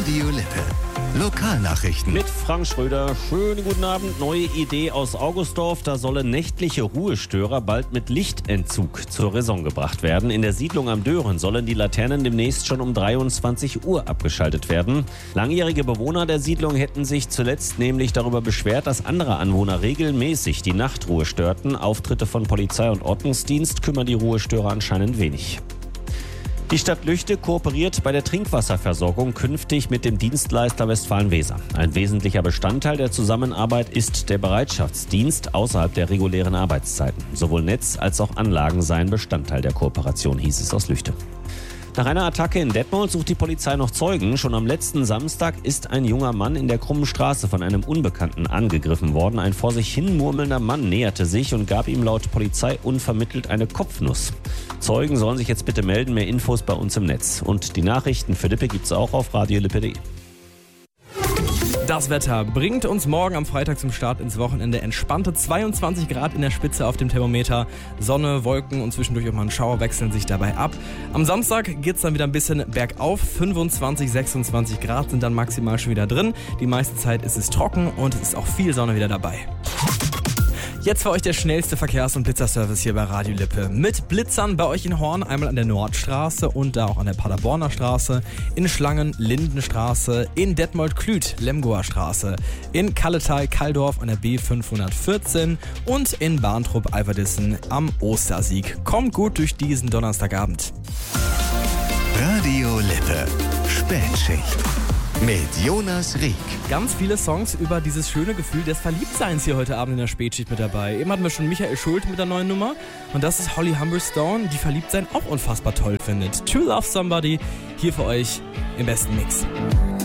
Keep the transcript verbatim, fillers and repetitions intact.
Radio Lippe. Lokalnachrichten. Mit Frank Schröder. Schönen guten Abend. Neue Idee aus Augustdorf. Da sollen nächtliche Ruhestörer bald mit Lichtentzug zur Raison gebracht werden. In der Siedlung am Dören sollen die Laternen demnächst schon um dreiundzwanzig Uhr abgeschaltet werden. Langjährige Bewohner der Siedlung hätten sich zuletzt nämlich darüber beschwert, dass andere Anwohner regelmäßig die Nachtruhe störten. Auftritte von Polizei und Ordnungsdienst kümmern die Ruhestörer anscheinend wenig. Die Stadt Lüchte kooperiert bei der Trinkwasserversorgung künftig mit dem Dienstleister Westfalen-Weser. Ein wesentlicher Bestandteil der Zusammenarbeit ist der Bereitschaftsdienst außerhalb der regulären Arbeitszeiten. Sowohl Netz als auch Anlagen seien Bestandteil der Kooperation, hieß es aus Lüchte. Nach einer Attacke in Detmold sucht die Polizei noch Zeugen. Schon am letzten Samstag ist ein junger Mann in der Krummen Straße von einem Unbekannten angegriffen worden. Ein vor sich hin murmelnder Mann näherte sich und gab ihm laut Polizei unvermittelt eine Kopfnuss. Zeugen sollen sich jetzt bitte melden. Mehr Infos bei uns im Netz. Und die Nachrichten für Lippe gibt's auch auf radiolippe punkt de. Das Wetter bringt uns morgen am Freitag zum Start ins Wochenende entspannte zweiundzwanzig Grad in der Spitze auf dem Thermometer. Sonne, Wolken und zwischendurch auch mal ein Schauer wechseln sich dabei ab. Am Samstag geht's dann wieder ein bisschen bergauf. fünfundzwanzig, sechsundzwanzig Grad sind dann maximal schon wieder drin. Die meiste Zeit ist es trocken und es ist auch viel Sonne wieder dabei. Jetzt für euch der schnellste Verkehrs- und Blitzerservice hier bei Radio Lippe. Mit Blitzern bei euch in Horn, einmal an der Nordstraße und da auch an der Paderborner Straße, in Schlangen, Lindenstraße, in Detmold-Klüt, Lemgoer Straße, in Kalletal-Kalldorf an der B fünfhundertvierzehn und in Bahntrupp-Alverdissen am Ostersieg. Kommt gut durch diesen Donnerstagabend. Radio Lippe. Spätschicht. Mit Jonas Rieck. Ganz viele Songs über dieses schöne Gefühl des Verliebtseins hier heute Abend in der Spätschicht mit dabei. Eben hatten wir schon Michael Schult mit der neuen Nummer. Und das ist Holly Humberstone, die Verliebtsein auch unfassbar toll findet. To Love Somebody, hier für euch im besten Mix.